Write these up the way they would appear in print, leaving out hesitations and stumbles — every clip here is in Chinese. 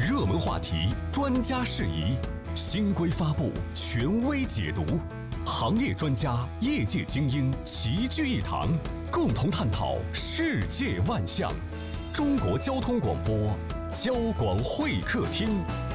热门话题，专家释疑，新规发布，权威解读，行业专家、业界精英齐聚一堂，共同探讨世界万象。中国交通广播，交广会客厅。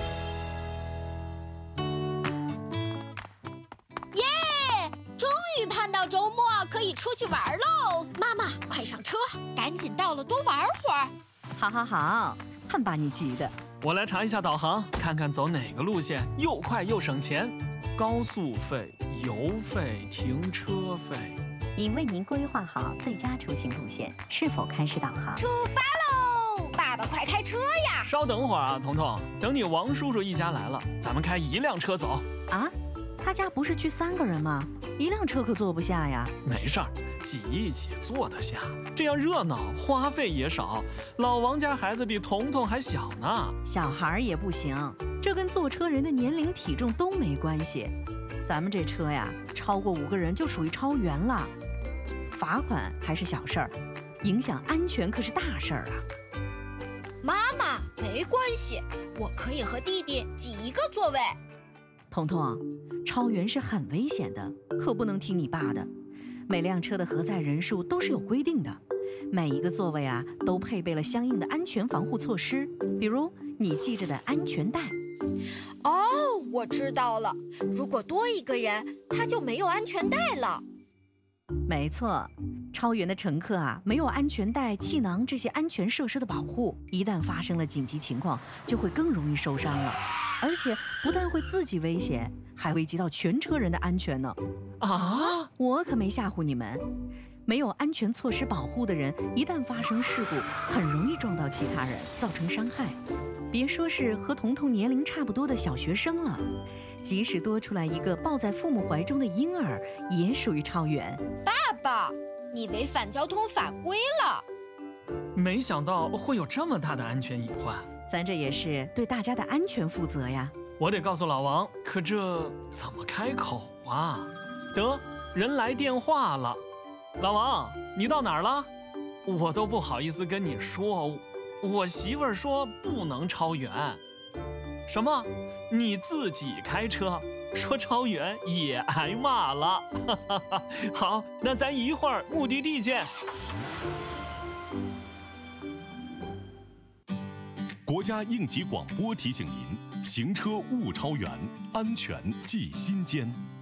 耶！终于盼到周末可以出去玩喽！妈妈，快上车，赶紧到了多玩会儿。 好，看把你急的。 我来查一下导航，看看走哪个路线又快又省钱。高速费、油费、停车费。 已为您规划好最佳出行路线，是否开始导航？ 出发喽！爸爸快开车呀！ 稍等会儿啊，彤彤，等你王叔叔一家来了，咱们开一辆车走。 啊？他家不是去3个人吗？一辆车可坐不下呀。 没事儿，挤一挤坐得下，这样热闹，花费也少。老王家孩子比彤彤还小呢。 小孩也不行，这跟坐车人的年龄、体重都没关系。咱们这车呀，超过5个人就属于超员了。罚款还是小事儿，影响安全可是大事儿啊。 妈妈，没关系，我可以和弟弟挤一个座位。 彤彤，超员是很危险的，可不能听你爸的。每辆车的核载人数都是有规定的，每一个座位啊都配备了相应的安全防护措施，比如你系着的安全带。 哦，我知道了，如果多一个人，他就没有安全带了。 没错，超员的乘客啊，没有安全带、气囊这些安全设施的保护，一旦发生了紧急情况，就会更容易受伤了。而且不但会自己危险，还危及到全车人的安全呢。 啊！ 我可没吓唬你们，没有安全措施保护的人，一旦发生事故，很容易撞到其他人，造成伤害。别说是和彤彤年龄差不多的小学生了，即使多出来一个抱在父母怀中的婴儿，也属于超员。 爸爸，你违反交通法规了。 没想到会有这么大的安全隐患。 咱这也是对大家的安全负责呀。 我得告诉老王，可这怎么开口啊？得，人来电话了。老王，你到哪儿了？我都不好意思跟你说，我媳妇儿说不能超员。什么？你自己开车，说超员也挨骂了。好，那咱一会儿目的地见。 国家应急广播提醒您：行车勿超员，安全系心间。